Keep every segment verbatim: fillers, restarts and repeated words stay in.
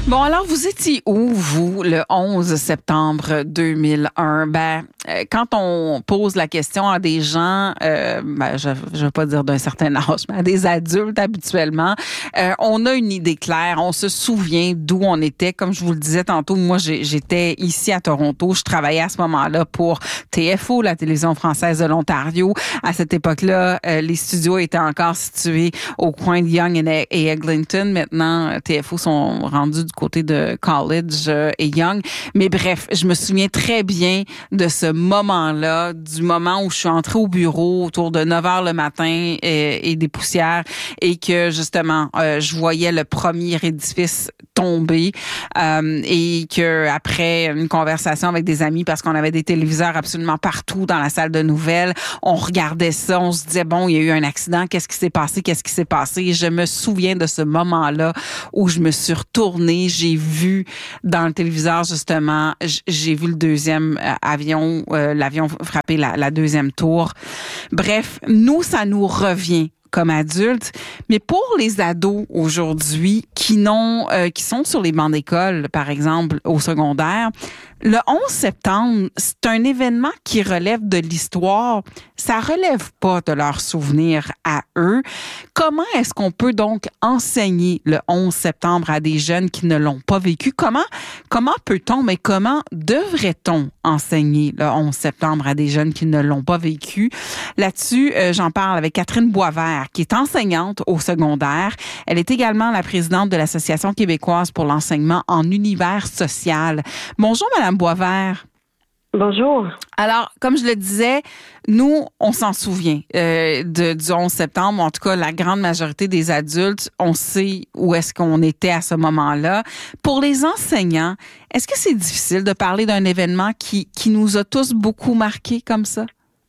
Bon, alors, vous étiez où, vous, le onze septembre deux mille un? Ben, euh, quand on pose la question à des gens, euh, ben, je ne veux pas dire d'un certain âge, mais à des adultes habituellement, euh, on a une idée claire, on se souvient d'où on était. Comme je vous le disais tantôt, moi, j'ai, j'étais ici à Toronto, je travaillais à ce moment-là pour T F O, la télévision française de l'Ontario. À cette époque-là, euh, les studios étaient encore situés au coin de Yonge et Eglinton. Maintenant, T F O sont rendus du côté de College et Yonge. Mais bref, je me souviens très bien de ce moment-là, du moment où je suis entrée au bureau autour de neuf heures le matin et, et des poussières et que justement, euh, je voyais le premier édifice tomber euh, et que après une conversation avec des amis, parce qu'on avait des téléviseurs absolument partout dans la salle de nouvelles, on regardait ça, on se disait, bon, il y a eu un accident, qu'est-ce qui s'est passé, qu'est-ce qui s'est passé? Et je me souviens de ce moment-là où je me suis retournée, j'ai vu dans le téléviseur, justement, j'ai vu le deuxième avion, euh, l'avion frapper la, la deuxième tour. Bref, nous, ça nous revient comme adultes, mais pour les ados aujourd'hui qui n'ont, euh, qui sont sur les bancs d'école, par exemple, au secondaire, le onze septembre, c'est un événement qui relève de l'histoire. Ça relève pas de leurs souvenirs à eux. Comment est-ce qu'on peut donc enseigner le onze septembre à des jeunes qui ne l'ont pas vécu? Comment, comment peut-on, mais comment devrait-on enseigner le onze septembre à des jeunes qui ne l'ont pas vécu? Là-dessus, euh, j'en parle avec Catherine Boisvert, qui est enseignante au secondaire. Elle est également la présidente de l'Association québécoise pour l'enseignement en univers social. Bonjour, Madame Boisvert. Bonjour. Alors, comme je le disais, nous, on s'en souvient euh, de, du onze septembre. En tout cas, la grande majorité des adultes, on sait où est-ce qu'on était à ce moment-là. Pour les enseignants, est-ce que c'est difficile de parler d'un événement qui, qui nous a tous beaucoup marqués comme ça?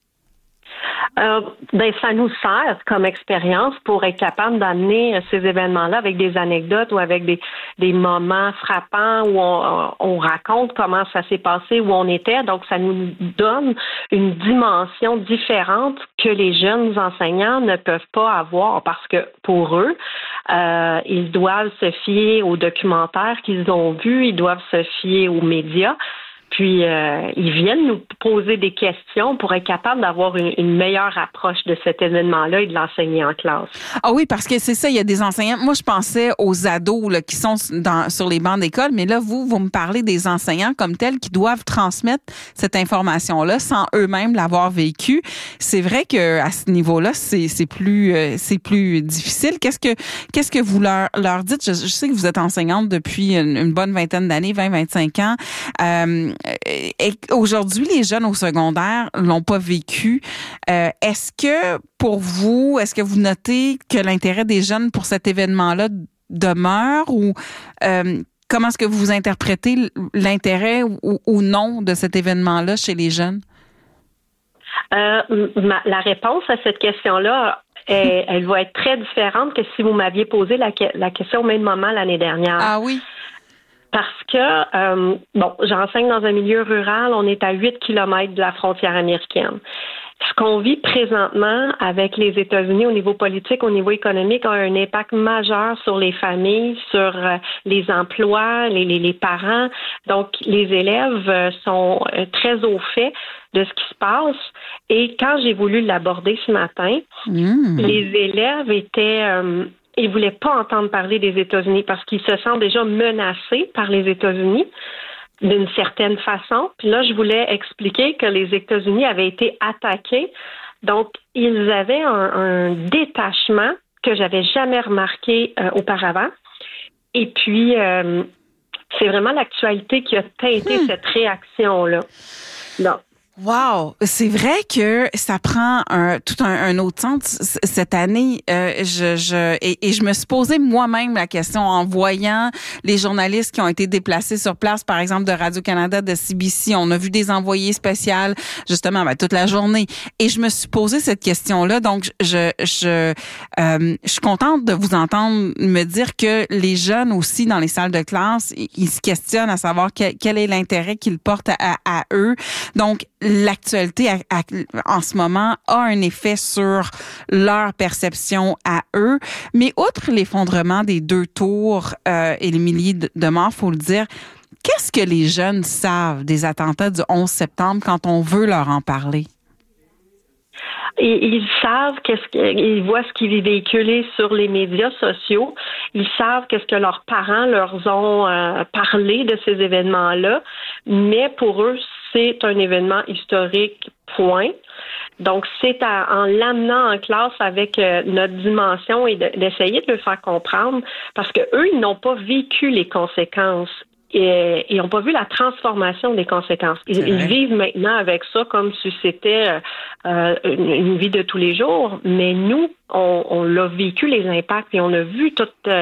Euh, ben, ça nous sert comme expérience pour être capable d'amener ces événements-là avec des anecdotes ou avec des, des moments frappants où on, on raconte comment ça s'est passé, où on était. Donc, ça nous donne une dimension différente que les jeunes enseignants ne peuvent pas avoir parce que pour eux, euh, ils doivent se fier aux documentaires qu'ils ont vus, ils doivent se fier aux médias. Puis, euh, ils viennent nous poser des questions pour être capable d'avoir une, une meilleure approche de cet événement-là et de l'enseigner en classe. Ah oui, parce que c'est ça, il y a des enseignants. Moi, je pensais aux ados là, qui sont dans, sur les bancs d'école, mais là, vous, vous me parlez des enseignants comme tels qui doivent transmettre cette information-là sans eux-mêmes l'avoir vécu. C'est vrai que à ce niveau-là, c'est, c'est plus euh, c'est plus difficile. Qu'est-ce que qu'est-ce que vous leur, leur dites? Je, je sais que vous êtes enseignante depuis une, une bonne vingtaine d'années, vingt à vingt-cinq ans. Euh, Et aujourd'hui, les jeunes au secondaire l'ont pas vécu. Euh, est-ce que pour vous, est-ce que vous notez que l'intérêt des jeunes pour cet événement-là demeure ou euh, comment est-ce que vous interprétez l'intérêt ou, ou non de cet événement-là chez les jeunes? Euh, ma, la réponse à cette question-là, elle, elle va être très différente que si vous m'aviez posé la, la question au même moment l'année dernière. Ah oui? Parce que, euh, bon, j'enseigne dans un milieu rural, on est à huit kilomètres de la frontière américaine. Ce qu'on vit présentement avec les États-Unis au niveau politique, au niveau économique, a un impact majeur sur les familles, sur euh, les emplois, les, les, les parents. Donc, les élèves euh, sont euh, très au fait de ce qui se passe. Et quand j'ai voulu l'aborder ce matin, mmh. les élèves étaient... Euh, Ils ne voulaient pas entendre parler des États-Unis parce qu'ils se sentent déjà menacés par les États-Unis d'une certaine façon. Puis là, je voulais expliquer que les États-Unis avaient été attaqués. Donc, ils avaient un, un détachement que j'avais jamais remarqué euh, auparavant. Et puis, euh, c'est vraiment l'actualité qui a teinté hmm. cette réaction-là. Donc, wow, c'est vrai que ça prend un tout un, un autre sens cette année. Euh, je, je et, et je me suis posé moi-même la question en voyant les journalistes qui ont été déplacés sur place, par exemple de Radio-Canada, de C B C. On a vu des envoyés spéciaux justement ben, toute la journée. Et je me suis posé cette question-là. Donc, je je euh, je suis contente de vous entendre me dire que les jeunes aussi dans les salles de classe, ils se questionnent à savoir quel, quel est l'intérêt qu'ils portent à, à eux. Donc l'actualité à, à, en ce moment a un effet sur leur perception à eux. Mais outre l'effondrement des deux tours euh, et les milliers de, de morts, faut le dire, qu'est-ce que les jeunes savent des attentats du onze septembre quand on veut leur en parler? Et ils savent qu'est-ce qu'ils voient ce qui est véhiculé sur les médias sociaux. Ils savent qu'est-ce que leurs parents leur ont euh, parlé de ces événements-là. Mais pour eux, c'est un événement historique, point. Donc, c'est à, en l'amenant en classe avec euh, notre dimension et de, d'essayer de le faire comprendre parce que eux, ils n'ont pas vécu les conséquences. Et ils n'ont pas vu la transformation des conséquences. Ils, ils vivent maintenant avec ça comme si c'était euh, une, une vie de tous les jours. Mais nous, on, on l'a vécu, les impacts, et on a vu toute euh,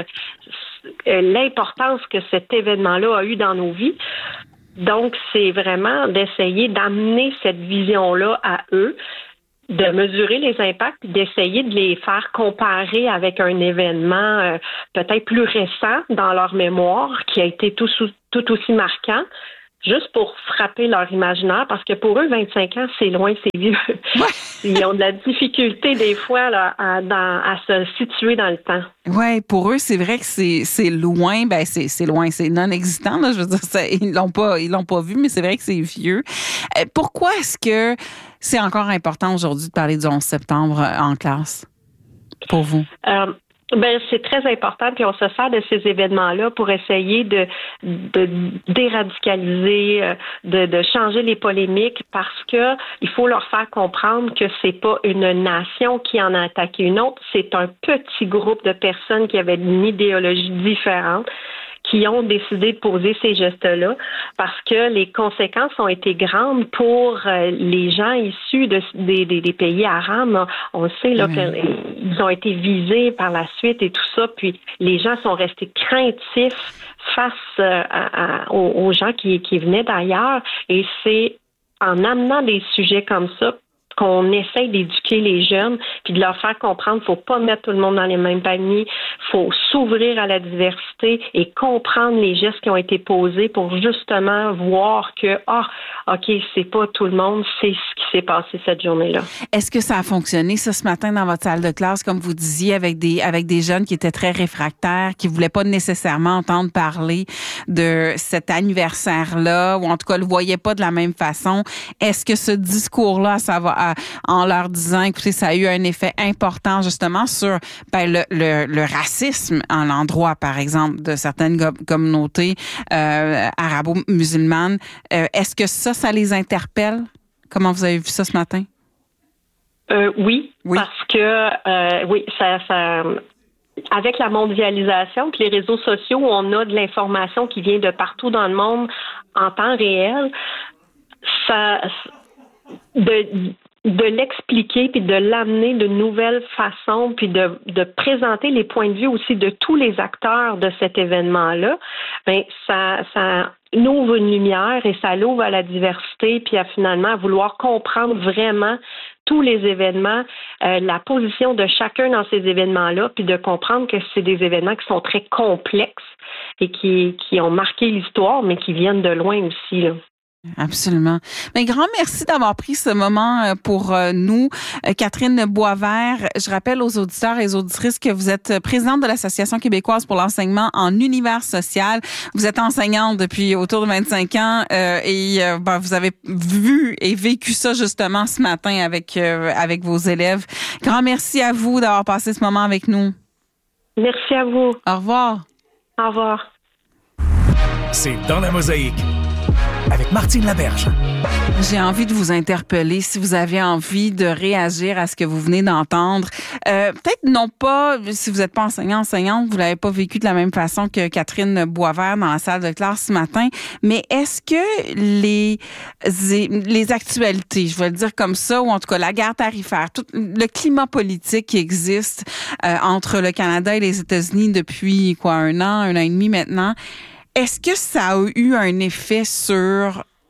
l'importance que cet événement-là a eu dans nos vies. Donc, c'est vraiment d'essayer d'amener cette vision-là à eux, de mesurer les impacts, d'essayer de les faire comparer avec un événement euh, peut-être plus récent dans leur mémoire qui a été tout, tout aussi marquant, juste pour frapper leur imaginaire, parce que pour eux, vingt-cinq ans, c'est loin, c'est vieux. Ouais. Ils ont de la difficulté des fois là, à, dans, à se situer dans le temps. Oui, pour eux, c'est vrai que c'est, c'est loin. Ben c'est, c'est loin, c'est non-existant. Là, je veux dire, ça, ils l'ont pas, ils l'ont pas vu, mais c'est vrai que c'est vieux. Euh, pourquoi est-ce que c'est encore important aujourd'hui de parler du onze septembre en classe, pour vous? Euh, Ben, c'est très important, puis on se sert de ces événements-là pour essayer de, de déradicaliser, de, de changer les polémiques, parce que il faut leur faire comprendre que c'est pas une nation qui en a attaqué une autre, c'est un petit groupe de personnes qui avaient une idéologie différente, qui ont décidé de poser ces gestes-là parce que les conséquences ont été grandes pour euh, les gens issus de, des, des, des pays arabes. On le sait, là, oui. Ils ont été visés par la suite et tout ça, puis les gens sont restés craintifs face euh, à, à, aux, aux gens qui, qui venaient d'ailleurs, et c'est en amenant des sujets comme ça qu'on essaye d'éduquer les jeunes puis de leur faire comprendre qu'il ne faut pas mettre tout le monde dans les mêmes paniers, il faut s'ouvrir à la diversité et comprendre les gestes qui ont été posés pour justement voir que, ah, OK, c'est pas tout le monde, c'est ce qui s'est passé cette journée-là. Est-ce que ça a fonctionné, ça, ce matin, dans votre salle de classe, comme vous disiez, avec des, avec des jeunes qui étaient très réfractaires, qui ne voulaient pas nécessairement entendre parler de cet anniversaire-là, ou en tout cas, ne le voyaient pas de la même façon? Est-ce que ce discours-là, ça va en leur disant, écoutez, ça a eu un effet important justement sur ben, le, le, le racisme en l'endroit, par exemple, de certaines go- communautés euh, arabo-musulmanes. Euh, est-ce que ça, ça les interpelle? Comment vous avez vu ça ce matin? Euh, oui, oui, parce que euh, oui, ça, ça avec la mondialisation, puis les réseaux sociaux, on a de l'information qui vient de partout dans le monde en temps réel. Ça, de de l'expliquer puis de l'amener de nouvelles façons puis de, de présenter les points de vue aussi de tous les acteurs de cet événement-là, ben ça, ça ouvre une lumière et ça l'ouvre à la diversité puis à finalement à vouloir comprendre vraiment tous les événements, euh, la position de chacun dans ces événements-là, puis de comprendre que c'est des événements qui sont très complexes et qui, qui ont marqué l'histoire, mais qui viennent de loin aussi, là. Absolument. Mais grand merci d'avoir pris ce moment pour nous. Catherine Boisvert, je rappelle aux auditeurs et aux auditrices que vous êtes présidente de l'Association québécoise pour l'enseignement en univers social. Vous êtes enseignante depuis autour de vingt-cinq ans euh, et euh, ben, vous avez vu et vécu ça justement ce matin avec, euh, avec vos élèves. Grand merci à vous d'avoir passé ce moment avec nous. Merci à vous. Au revoir. Au revoir. C'est Dans la Mosaïque avec Martine Laberge. J'ai envie de vous interpeller si vous avez envie de réagir à ce que vous venez d'entendre. Euh, peut-être non pas, si vous n'êtes pas enseignant, enseignante, vous l'avez pas vécu de la même façon que Catherine Boisvert dans la salle de classe ce matin, mais est-ce que les, les actualités, je vais le dire comme ça, ou en tout cas la guerre tarifaire, tout le climat politique qui existe euh, entre le Canada et les États-Unis depuis quoi, un an, un an et demi maintenant, est-ce que ça a eu un effet sur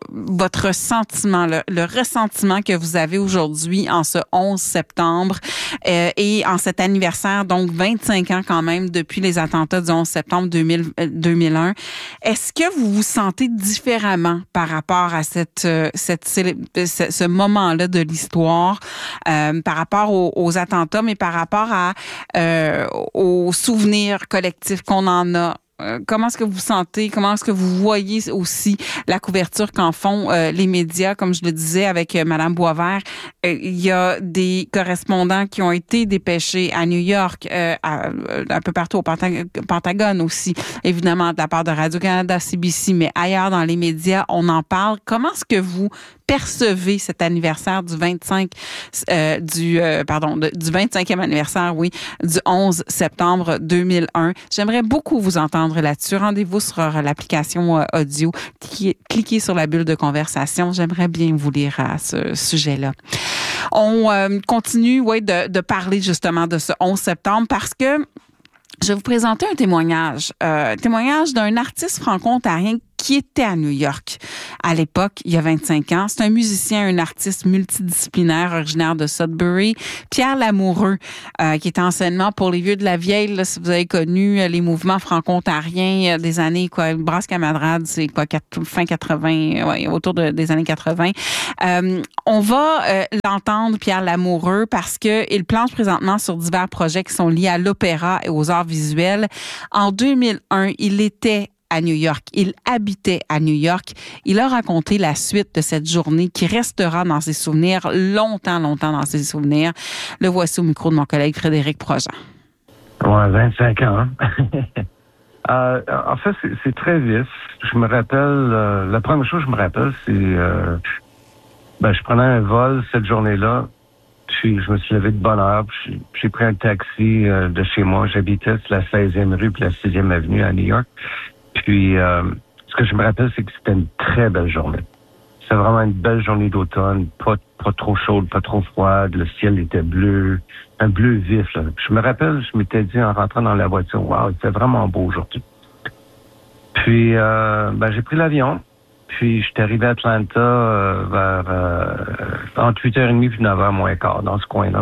votre sentiment, le, le ressentiment que vous avez aujourd'hui en ce onze septembre euh, et en cet anniversaire, donc vingt-cinq ans quand même depuis les attentats du onze septembre deux mille, euh, deux mille un. Est-ce que vous vous sentez différemment par rapport à cette, euh, cette ce, ce moment-là de l'histoire, euh, par rapport aux, aux attentats, mais par rapport à euh, aux souvenirs collectifs qu'on en a? Euh, comment est-ce que vous vous sentez? Comment est-ce que vous voyez aussi la couverture qu'en font euh, les médias? Comme je le disais avec euh, Mme Boisvert, euh, il y a des correspondants qui ont été dépêchés à New York, euh, à, un peu partout au Pentag- Pentagone aussi, évidemment de la part de Radio-Canada, C B C, mais ailleurs dans les médias, on en parle. Comment est-ce que vous percevez cet anniversaire du vingt-cinq, euh, du euh, pardon, de, du vingt-cinquième anniversaire, oui, du onze septembre deux mille un? J'aimerais beaucoup vous entendre là-dessus. Rendez-vous sur l'application audio. Cliquez sur la bulle de conversation. J'aimerais bien vous lire à ce sujet-là. On euh, continue ouais, de, de parler justement de ce onze septembre parce que je vais vous présenter un témoignage. Euh, témoignage d'un artiste franco-ontarien qui était à New York à l'époque, il y a vingt-cinq ans. C'est un musicien, un artiste multidisciplinaire originaire de Sudbury, Pierre Lamoureux, euh, qui est enseignement pour les vieux de la vieille. Là, si vous avez connu euh, les mouvements franco-ontariens euh, des années, quoi, Brasse Camarade, c'est quoi, quatre, fin quatre-vingts, ouais, autour de, des années quatre-vingts. Euh, on va euh, l'entendre, Pierre Lamoureux, parce que il planche présentement sur divers projets qui sont liés à l'opéra et aux arts visuels. En deux mille un, il était à New York. Il habitait à New York. Il a raconté la suite de cette journée qui restera dans ses souvenirs longtemps, longtemps dans ses souvenirs. Le voici au micro de mon collègue Frédéric Projean. Ouais, vingt-cinq ans. euh, en fait, c'est, c'est très vif. Je me rappelle, euh, la première chose que je me rappelle, c'est euh, ben, je prenais un vol cette journée-là. Puis je me suis levé de bonne heure. Puis j'ai pris un taxi euh, de chez moi. J'habitais sur la seizième rue puis la sixième avenue à New York. Puis, euh, ce que je me rappelle, c'est que c'était une très belle journée. C'était vraiment une belle journée d'automne, pas, pas trop chaude, pas trop froide. Le ciel était bleu, un bleu vif. Là. Je me rappelle, je m'étais dit en rentrant dans la voiture, wow, il était vraiment beau aujourd'hui. Puis, euh, ben, j'ai pris l'avion. Puis, j'étais arrivé à Atlanta euh, vers euh, entre huit heures trente puis neuf heures moins quart, dans ce coin-là.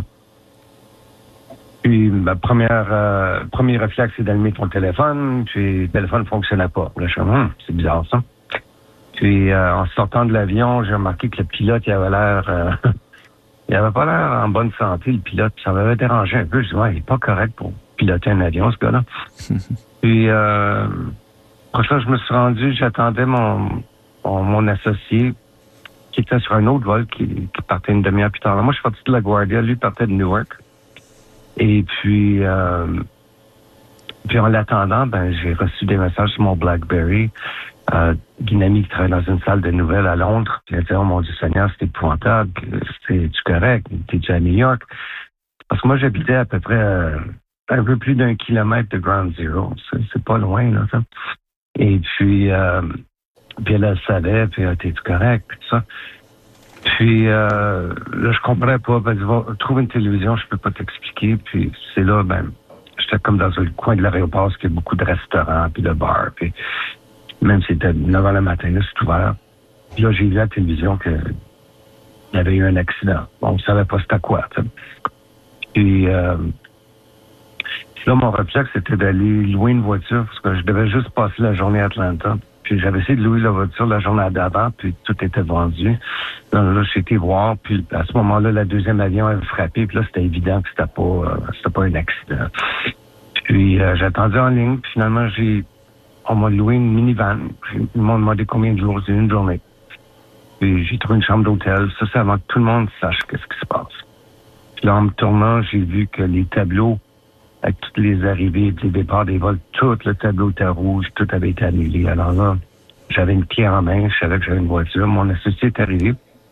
Puis, ma première, euh, premier réflexe, c'est d'allumer ton téléphone, puis le téléphone ne fonctionnait pas. Là, je suis comme, hum, c'est bizarre, ça. Puis, euh, en sortant de l'avion, j'ai remarqué que le pilote, il avait l'air, euh, il avait pas l'air en bonne santé, le pilote. Ça m'avait dérangé un peu. Je dis, ouais, il est pas correct pour piloter un avion, ce gars-là. Puis, euh, après ça, je me suis rendu, j'attendais mon, mon, mon associé, qui était sur un autre vol, qui, qui partait une demi-heure plus tard. Moi, je suis parti de LaGuardia, lui partait de Newark. Et puis, euh, puis en l'attendant, ben j'ai reçu des messages sur mon BlackBerry euh, d'une amie qui travaille dans une salle de nouvelles à Londres. Elle a dit, oh mon Dieu Seigneur, c'est épouvantable, c'est-tu correct, t'es déjà à New York? Parce que moi, j'habitais à peu près euh, un peu plus d'un kilomètre de Ground Zero. C'est, c'est pas loin, là, ça. Et puis, euh, puis elle, elle savait, puis euh, t'es-tu correct, puis tout ça. Puis euh, là, je comprenais pas. Ben, va, trouve une télévision, je peux pas t'expliquer. Puis c'est là, ben, j'étais comme dans un coin de l'aéroport, parce qu'il y a beaucoup de restaurants, puis de bars. Puis même si c'était neuf heures le matin, là, c'est ouvert. Puis là, j'ai vu à la télévision qu'il y avait eu un accident. Bon, on savait pas c'était quoi, tu sais. Puis euh, là, mon réflexe, c'était d'aller louer une voiture, parce que je devais juste passer la journée à Atlanta. Puis j'avais essayé de louer la voiture la journée d'avant, puis tout était vendu. Là, là j'ai été voir, puis à ce moment-là, le deuxième avion avait frappé, puis là, c'était évident que c'était pas euh, c'était pas un accident. Puis euh, j'ai attendu en ligne, puis finalement, j'ai on m'a loué une minivan. Ils m'ont demandé combien de jours, c'est une journée. Puis j'ai trouvé une chambre d'hôtel. Ça, c'est avant que tout le monde sache qu'est-ce qui se passe. Puis là, en me tournant, j'ai vu que les tableaux avec toutes les arrivées, les départs des vols, tout le tableau était rouge, tout avait été annulé. Alors là, j'avais une clé en main, je savais que j'avais une voiture. Mon associé est arrivé.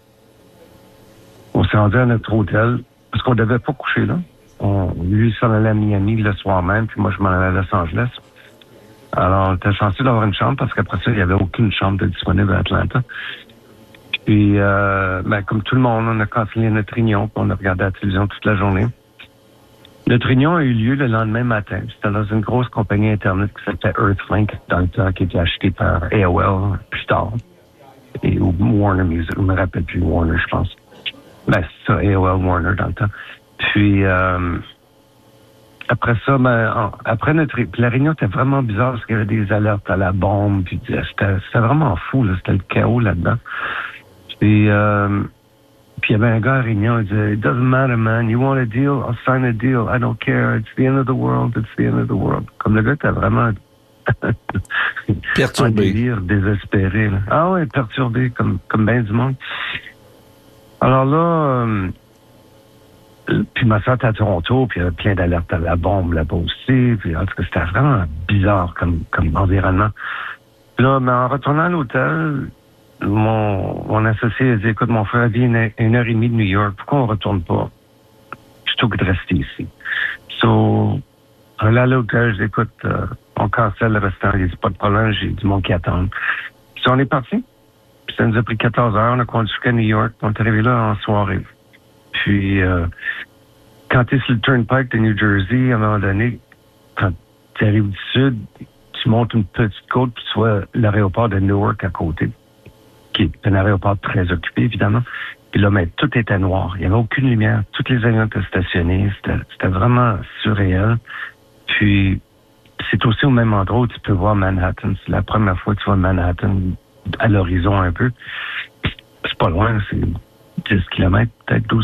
On s'est rendu à notre hôtel, parce qu'on devait pas coucher là. On, lui, s'en allait à Miami le soir même, puis moi, je m'en allais à Los Angeles. Alors, on était chanceux d'avoir une chambre, parce qu'après ça, il n'y avait aucune chambre de disponible à Atlanta. Puis, euh, ben, comme tout le monde, on a cancellé notre réunion, puis on a regardé la télévision toute la journée. Notre réunion a eu lieu le lendemain matin. C'était dans une grosse compagnie Internet qui s'appelait Earthlink, dans le temps, qui était achetée par A O L plus tard. et ou Warner Music, je me rappelle plus Warner, je pense. Ben, c'est ça, A O L Warner dans le temps. Puis, euh, après ça, ben, en, après notre... Puis la réunion était vraiment bizarre parce qu'il y avait des alertes à la bombe, puis c'était, c'était vraiment fou, là, c'était le chaos là-dedans. Puis, euh, puis il y avait un gars à la réunion, il disait, « It doesn't matter, man. You want a deal? I'll sign a deal. I don't care. It's the end of the world. It's the end of the world. » Comme le gars était vraiment... perturbé. Un délire désespéré. Là. Ah oui, perturbé, comme, comme bien du monde. Alors là, euh, puis ma soeur était à Toronto, puis il y avait plein d'alertes à la bombe là-bas aussi. Puis en tout cas, c'était vraiment bizarre comme, comme environnement. Puis là, mais en retournant à l'hôtel, mon, mon associé a dit, écoute, mon frère vit une, une heure et demie de New York, pourquoi on retourne pas plutôt que de rester ici? So, on est à l'hôtel, je dis, écoute, euh, on cancelle le restaurant, il dit, pas de problème, j'ai du monde qui attend. Puis on est parti. Puis ça nous a pris quatorze heures, on a conduit jusqu'à New York, on est arrivé là en soirée. Puis, euh, quand tu es sur le Turnpike de New Jersey, à un moment donné, quand tu arrives du sud, tu montes une petite côte, puis tu vois l'aéroport de Newark à côté, qui est un aéroport très occupé, évidemment. Puis là, mais tout était noir. Il n'y avait aucune lumière. Tous les avions étaient stationnés. C'était, c'était vraiment surréel. Puis, c'est aussi au même endroit où tu peux voir Manhattan. C'est la première fois que tu vois Manhattan à l'horizon un peu. C'est pas loin, c'est dix kilomètres, peut-être douze